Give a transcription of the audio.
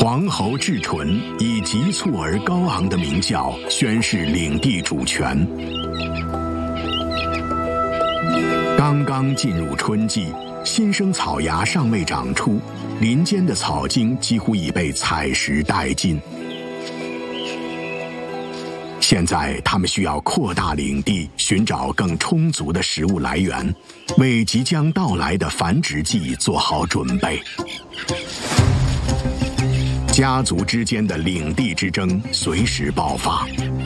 皇侯至纯以急促而高昂的鸣叫宣示领地主权。刚刚进入春季，新生草芽尚未长出，林间的草茎几乎已被采食殆尽。现在他们需要扩大领地，寻找更充足的食物来源，为即将到来的繁殖季做好准备。家族之间的领地之争随时爆发，